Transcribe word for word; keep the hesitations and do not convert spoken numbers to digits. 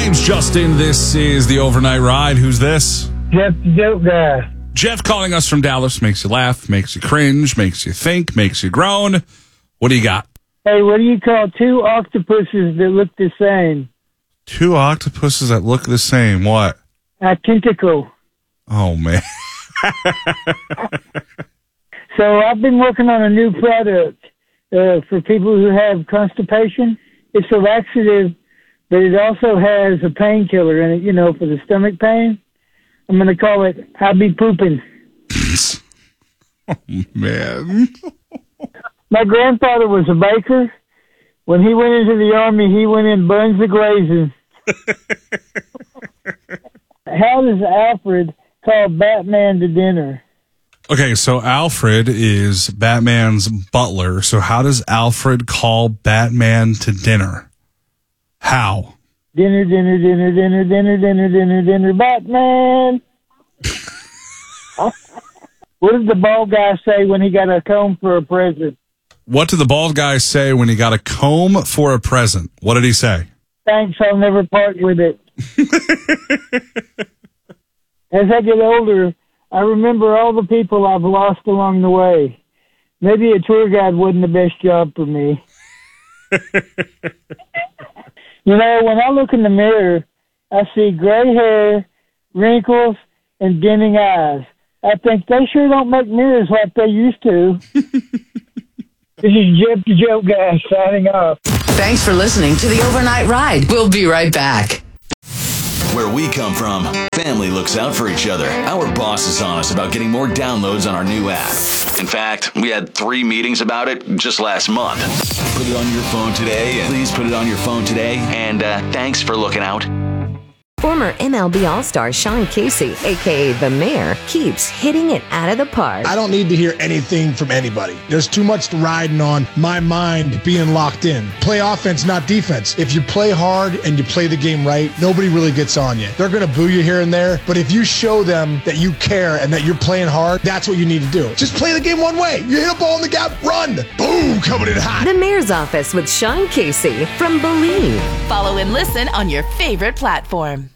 name's Justin. This is the Overnight Ride. Who's this? Jeff the Joke Guy. Jeff calling us from Dallas. Makes you laugh, makes you cringe, makes you think, makes you groan. What do you got? Hey, what do you call two octopuses that look the same? Two octopuses that look the same. What? A tentacle. Oh, man. So I've been working on a new product uh, for people who have constipation. It's a laxative, but it also has a painkiller in it, you know, for the stomach pain. I'm going to call it I Be Pooping. Oh, man. My grandfather was a baker. When he went into the Army, he went in buns a glazing. How does Alfred call Batman to dinner? Okay, so Alfred is Batman's butler. So how does Alfred call Batman to dinner? How? Dinner, dinner, dinner, dinner, dinner, dinner, dinner, dinner, Batman. What did the bald guy say when he got a comb for a present? What did the bald guy say when he got a comb for a present? What did he say? Thanks, I'll never part with it. As I get older, I remember all the people I've lost along the way. Maybe a tour guide wasn't the best job for me. You know, when I look in the mirror, I see gray hair, wrinkles, and dimming eyes. I think they sure don't make mirrors like they used to. This is Jeff the Joke Guy signing off. Thanks for listening to the Overnight Ride. We'll be right back. Where we come from, family looks out for each other. Our boss is on us about getting more downloads on our new app. In fact, we had three meetings about it just last month. Put it on your phone today, and please put it on your phone today. And uh, thanks for looking out. Former M L B All-Star Sean Casey, a k a. The Mayor, keeps hitting it out of the park. I don't need to hear anything from anybody. There's too much riding on my mind being locked in. Play offense, not defense. If you play hard and you play the game right, nobody really gets on you. They're going to boo you here and there, but if you show them that you care and that you're playing hard, that's what you need to do. Just play the game one way. You hit a ball in the gap, run. Boom, coming in hot. The Mayor's Office with Sean Casey from Believe. Follow and listen on your favorite platform.